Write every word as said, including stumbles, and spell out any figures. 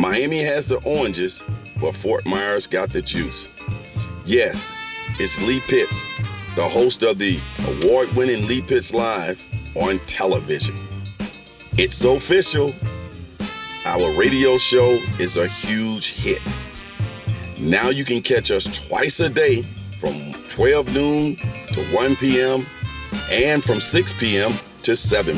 Miami has the oranges, but Fort Myers got the juice. Yes, it's Lee Pitts, the host of the award-winning Lee Pitts Live on television. It's so official. Our radio show is a huge hit. Now you can catch us twice a day from twelve noon to one p.m. and from six p.m. to seven